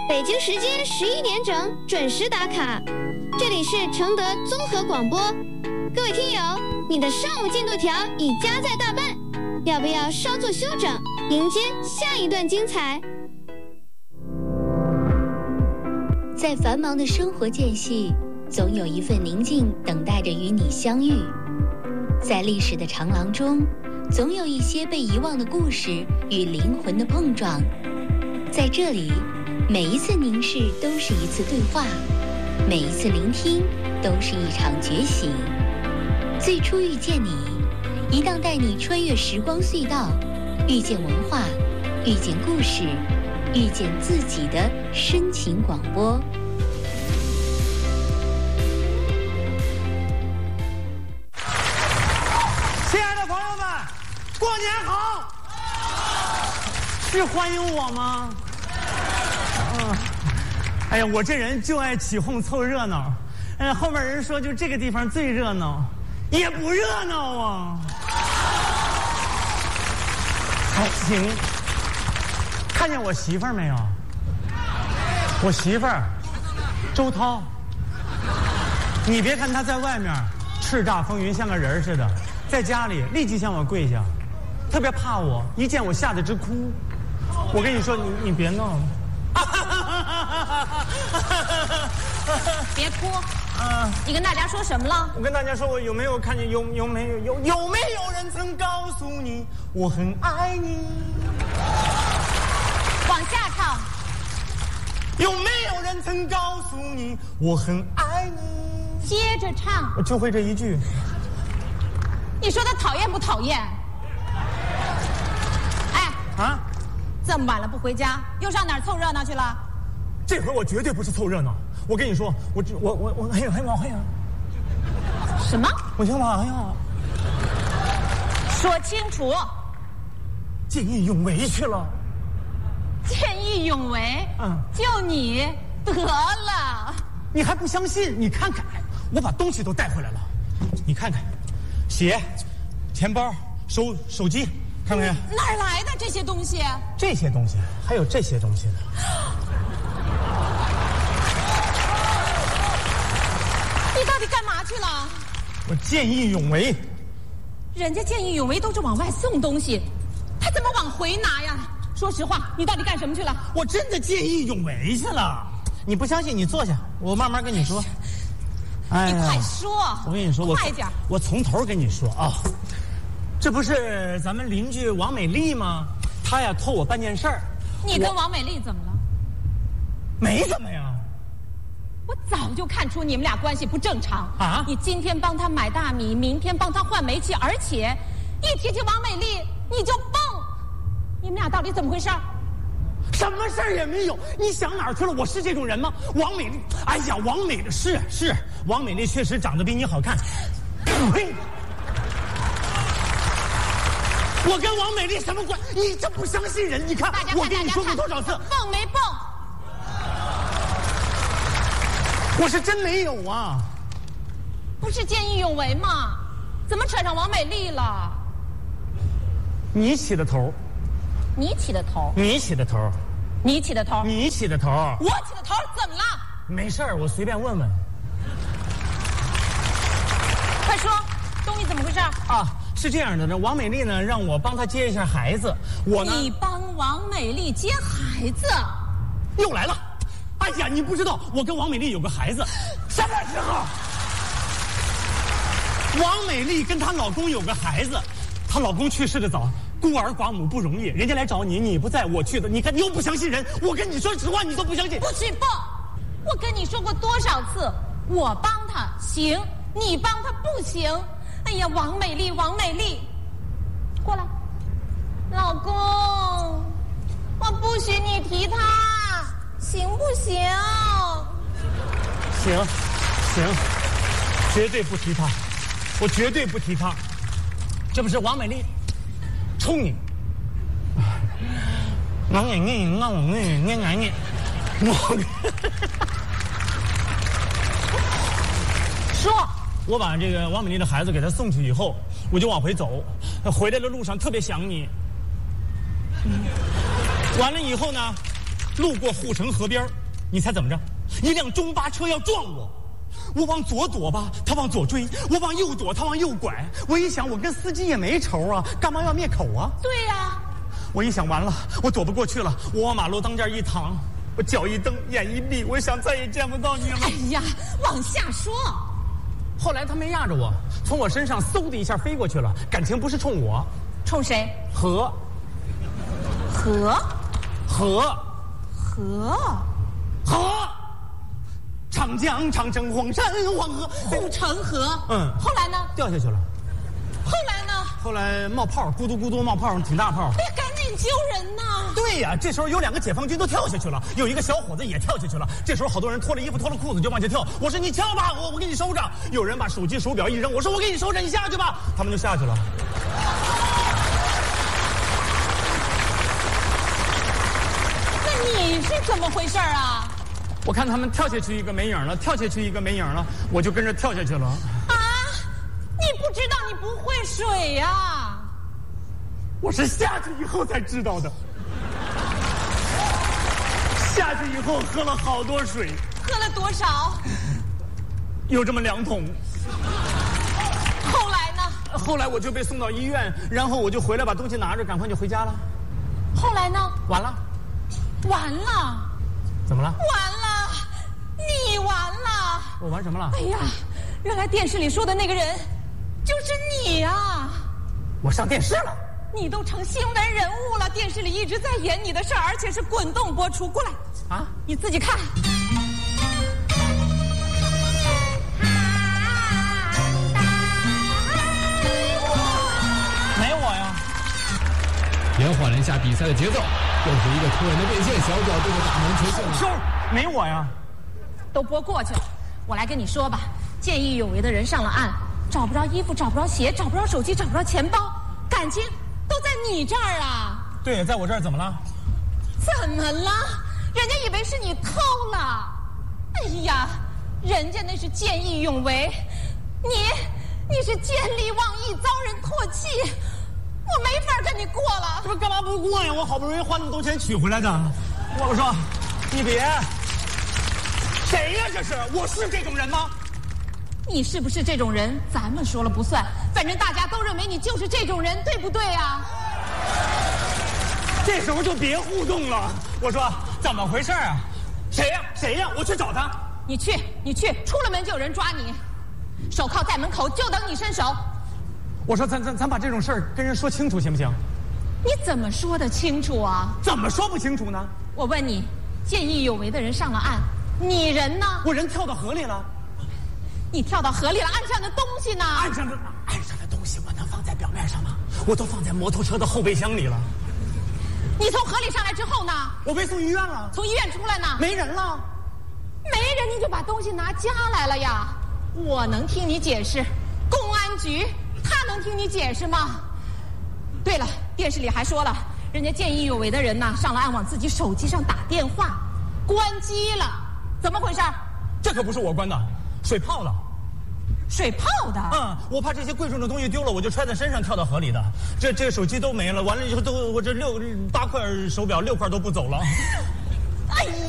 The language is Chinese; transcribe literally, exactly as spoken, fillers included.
北京时间十一点整准时打卡。这里是承德综合广播，各位听友，你的上午进度条已加载大半，要不要稍作休整，迎接下一段精彩？ 在繁忙的生活间隙，总有一份宁静等待着与你相遇。在历史的长廊中，总有一些被遗忘的故事与灵魂的碰撞。在这里，每一次凝视都是一次对话，每一次聆听都是一场觉醒。最初遇见你，一档带你穿越时光隧道，遇见文化，遇见故事，遇见自己的深情广播。 亲爱的朋友们，过年好！是欢迎我吗？嗯，哎呀，我这人就爱起哄凑热闹。嗯，后面人说就这个地方最热闹，也不热闹啊。哎，行，看见我媳妇儿没有？我媳妇儿周涛，你别看她在外面叱咤风云，像个人似的，在家里立即向我跪下，特别怕我，一见我吓得直哭。我跟你说，你你别闹了。 别哭！啊！你跟大家说什么了？ 我跟大家说，我有没有看见有有没有有有没有人曾告诉你我很爱你？ 往下唱。 有没有人曾告诉你我很爱你？ 接着唱。 我就会这一句。 你说他讨厌不讨厌？哎啊！ 这么晚了不回家，又上哪儿凑热闹去了？ 这回我绝对不是凑热闹。我跟你说，我我我我哎呀哎呀哎呀！ 什么？ 我听嘛哎呀！ 说清楚。 见义勇为去了。 见义勇为？ 嗯， 就你得了。 你还不相信？你看看，我把东西都带回来了，你看看，鞋、钱包、手手机，看没？ 哪儿来的这些东西？ 这些东西，还有这些东西呢。 你到底干嘛去了？ 我见义勇为。 人家见义勇为都是往外送东西，他怎么往回拿呀？说实话，你到底干什么去了？ 我真的见义勇为去了。你不相信，你坐下，我慢慢跟你说。 哎，你快说！ 我跟你说，我快点， 我从头跟你说啊。这不是咱们邻居王美丽吗？她呀托我办件事儿。 你跟王美丽怎么了？ 没怎么呀。 我早就看出你们俩关系不正常啊！ 你今天帮她买大米，明天帮她换煤气，而且一提起王美丽你就蹦。你们俩到底怎么回事？ 什么事儿也没有，你想哪儿去了？我是这种人吗？王美丽，哎呀，王美丽是是，王美丽确实长得比你好看。呸！我跟王美丽什么关？你这不相信人？你看， 大家看我跟你说过多少次？ 蹦没蹦？ 我是真没有啊！ 不是见义勇为吗？怎么扯上王美丽了？ 你起的头。 你起的头。 你起的头。 你起的头。 你起的头。 我起的头怎么了？ 没事儿，我随便问问。 快说，东西怎么回事？ 啊，是这样的，这王美丽呢让我帮她接一下孩子，我呢。 你帮王美丽接孩子？ 又来了。哎呀，你不知道，我跟王美丽有个孩子。什么时候？王美丽跟她老公有个孩子，她老公去世的早，孤儿寡母不容易，人家来找你，你不在，我去的。你看，你又不相信人，我跟你说实话，你都不相信。 不许蹦！我跟你说过多少次，我帮她行，你帮她不行。哎呀，王美丽，王美丽，过来，老公，我不许你提她。行不行？ 行，行，绝对不提他，我绝对不提他。这不是王美丽冲你，王美丽，那我那那男人，我说， 我把这个王美丽的孩子给她送去以后，我就往回走，回来的路上特别想你。完了以后呢？ 路过护城河边，你猜怎么着？一辆中巴车要撞我，我往左躲吧，他往左追；我往右躲，他往右拐。我一想，我跟司机也没仇啊，干嘛要灭口啊？ 对呀、啊。 我一想，完了，我躲不过去了，我往马路当间一躺，我脚一蹬，眼一闭，我想再也见不到你了。 哎呀，往下说。 后来他没压着我，从我身上嗖的一下飞过去了，感情不是冲我， 冲谁？ 河， 河， 河， 河， 河，长江、长城、黄山、黄河、 护城河。 嗯， 后来呢？ 掉下去了。 后来呢？ 后来冒泡，咕嘟咕嘟冒泡，挺大泡。 哎呀，赶紧救人呐！ 对呀，这时候有两个解放军都跳下去了，有一个小伙子也跳下去了。这时候好多人脱了衣服脱了裤子就往下跳。我说你跳吧，我我给你收着。有人把手机手表一扔，我说我给你收着，你下去吧。他们就下去了。 那你是怎么回事啊？ 我看他们跳下去一个没影了，跳下去一个没影了，我就跟着跳下去了。 啊！你不知道你不会水呀、啊？ 我是下去以后才知道的。下去以后喝了好多水。 喝了多少？ 有这么两桶。 后来呢？ 后来我就被送到医院，然后我就回来把东西拿着，赶快就回家了。 后来呢？ 完了。 完了。 怎么了？ 完了，你完了。 我玩什么了？ 哎呀，原来电视里说的那个人就是你啊！ 我上电视了。 你都成新闻人物了，电视里一直在演你的事儿，而且是滚动播出。过来， 啊， 你自己看。 没我呀。 延缓了一下比赛的节奏，又是一个突然的变线，小脚对着大门球进了。 收，没我呀。 都播过去了，我来跟你说吧。见义勇为的人上了岸，找不着衣服，找不着鞋，找不着手机，找不着钱包，感情都在你这儿啊！ 对，在我这儿怎么了？ 怎么了？人家以为是你偷了。哎呀，人家那是见义勇为，你你是见利忘义，遭人唾弃，我没法跟你过了。 这不干嘛不过呀？我好不容易花那么多钱取回来的。我说，你别。谁呀？这是？我是这种人吗？ 你是不是这种人？咱们说了不算，反正大家都认为你就是这种人，对不对啊？ 这时候就别互动了。我说怎么回事啊？谁呀？谁呀？我去找他。 你去，你去，出了门就有人抓你，手铐在门口，就等你伸手。 我说咱咱咱把这种事儿跟人说清楚行不行？ 你怎么说得清楚啊？ 怎么说不清楚呢？ 我问你，见义勇为的人上了岸，你人呢？ 我人跳到河里了。 你跳到河里了，岸上的东西呢？ 岸上的岸上的东西我能放在表面上吗？我都放在摩托车的后备箱里了。 你从河里上来之后呢？ 我被送医院了。 从医院出来呢？ 没人了。 没人你就把东西拿家来了呀？我能听你解释，公安局他能听你解释吗？对了，电视里还说了，人家见义勇为的人呐，上了岸往自己手机上打电话，关机了，怎么回事？ 这可不是我关的，水泡的。 水泡的？ 嗯，我怕这些贵重的东西丢了，我就揣在身上跳到河里的。这这手机都没了，完了以后都我这六八块手表六块都不走了。 哎呀！